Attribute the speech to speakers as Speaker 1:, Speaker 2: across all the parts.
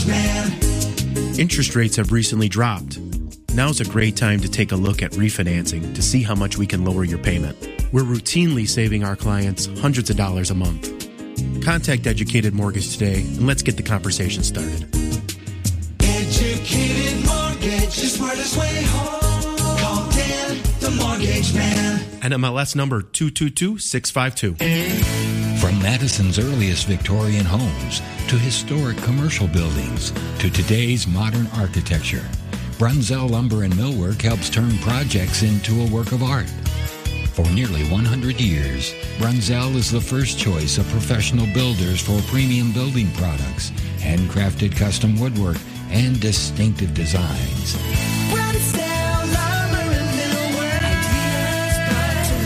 Speaker 1: Mortgage Man.
Speaker 2: Interest rates have recently dropped. Now's a great time to take a look at refinancing to see how much we can lower your payment. We're routinely saving our clients hundreds of dollars a month. Contact Educated Mortgage today and let's get the conversation started.
Speaker 1: Educated Mortgage, the smartest way home. Call Dan, the Mortgage Man.
Speaker 2: NMLS number 222652.
Speaker 3: From Madison's earliest Victorian homes to historic commercial buildings to today's modern architecture, Brunzell Lumber and Millwork helps turn projects into a work of art. For nearly 100 years, Brunzell is the first choice of professional builders for premium building products, handcrafted custom woodwork, and distinctive designs.
Speaker 1: Brunzell Lumber and Millwork. Ideas brought to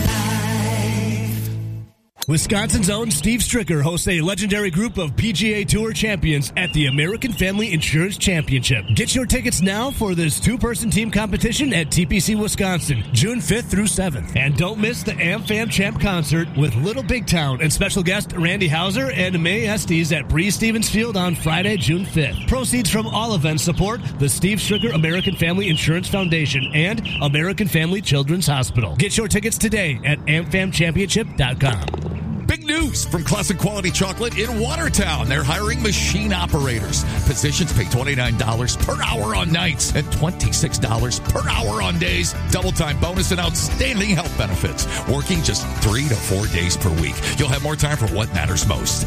Speaker 1: life.
Speaker 4: Wisconsin's own Steve Stricker hosts a legendary group of PGA Tour champions at the American Family Insurance Championship. Get your tickets now for this two-person team competition at TPC Wisconsin, June 5th through 7th. And don't miss the AmFam Champ concert with Little Big Town and special guest Randy Hauser and May Estes at Bree Stevens Field on Friday, June 5th. Proceeds from all events support the Steve Stricker American Family Insurance Foundation and American Family Children's Hospital. Get your tickets today at amfamchampionship.com.
Speaker 5: Big news from Classic Quality Chocolate in Watertown. They're hiring machine operators. Positions pay $29 per hour on nights and $26 per hour on days. Double time bonus and outstanding health benefits. Working just 3 to 4 days per week. You'll have more time for what matters most.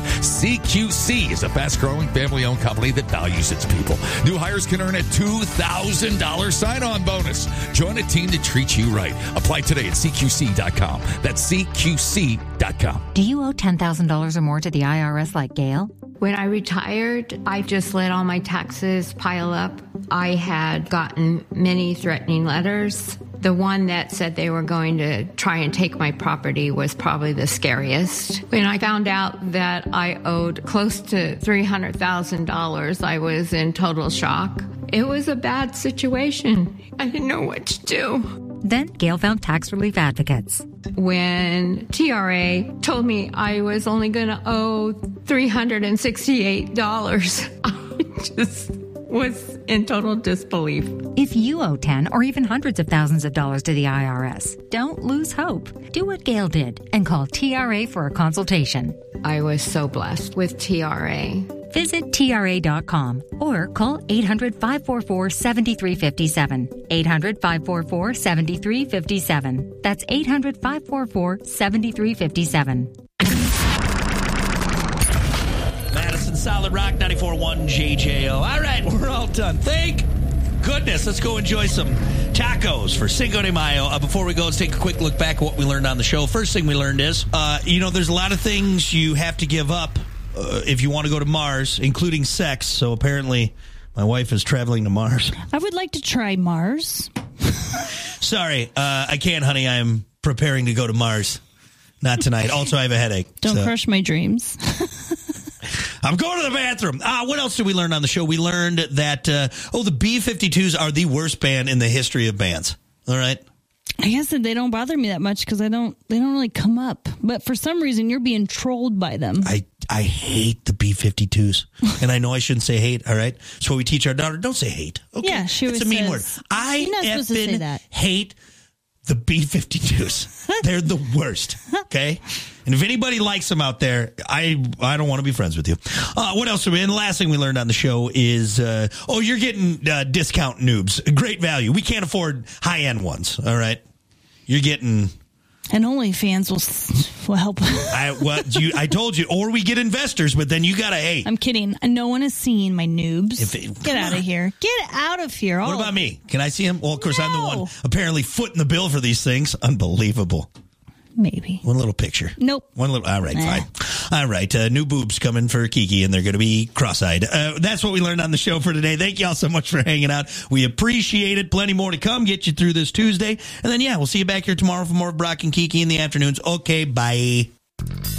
Speaker 5: CQC is a fast-growing family-owned company that values its people. New hires can earn a $2,000 sign-on bonus. Join a team that treats you right. Apply today at CQC.com. That's CQC.com.
Speaker 6: Do you owe $10,000 or more to the IRS like Gail?
Speaker 7: When I retired, I just let all my taxes pile up. I had gotten many threatening letters. The one that said they were going to try and take my property was probably the scariest. When I found out that I owed close to $300,000, I was in total shock. It was a bad situation. I didn't know what to do.
Speaker 6: Then Gail found Tax Relief Advocates.
Speaker 7: When TRA told me I was only going to owe $368, I just was in total disbelief.
Speaker 6: If you owe 10 or even hundreds of thousands of dollars to the IRS, don't lose hope. Do what Gail did and call TRA for a consultation.
Speaker 7: I was so blessed with TRA.
Speaker 6: Visit TRA.com or call 800-544-7357. 800-544-7357. That's 800-544-7357.
Speaker 8: Madison Solid Rock 94.1 JJO. All right, we're all done. Thank goodness. Let's go enjoy some tacos for Cinco de Mayo. Before we go, let's take a quick look back at what we learned on the show. First thing we learned is, there's a lot of things you have to give up if you want to go to Mars, including sex. So apparently my wife is traveling to Mars.
Speaker 9: I would like to try Mars.
Speaker 8: Sorry, I can't, honey. I'm preparing to go to Mars. Not tonight. Also, I have a headache.
Speaker 9: Don't crush my dreams.
Speaker 8: I'm going to the bathroom. What else did we learn on the show? We learned that, the B-52s are the worst band in the history of bands. All right?
Speaker 9: I guess that they don't bother me that much because they don't really come up. But for some reason, you're being trolled by them.
Speaker 8: I hate the B-52s. And I know I shouldn't say hate, all right? So we teach our daughter, don't say hate. Okay?
Speaker 9: Yeah, she
Speaker 8: It's a mean word. I effing hate the B-52s. They're the worst, okay? And if anybody likes them out there, I don't want to be friends with you. What else? And the last thing we learned on the show is, you're getting discount noobs. Great value. We can't afford high-end ones, all right? You're getting...
Speaker 9: And OnlyFans will help.
Speaker 8: I told you, or we get investors, but then you got to, hey.
Speaker 9: I'm kidding. No one is seeing my noobs. Get out of here. Get out of here.
Speaker 8: What about me? Can I see him? Well, of course, I'm the one apparently footing the bill for these things. Unbelievable.
Speaker 9: Maybe.
Speaker 8: One little picture.
Speaker 9: Nope.
Speaker 8: All right, fine. All right, new boobs coming for Kiki, and they're going to be cross-eyed. That's what we learned on the show for today. Thank you all so much for hanging out. We appreciate it. Plenty more to come. Get you through this Tuesday. And then, we'll see you back here tomorrow for more of Brock and Kiki in the afternoons. Okay, bye.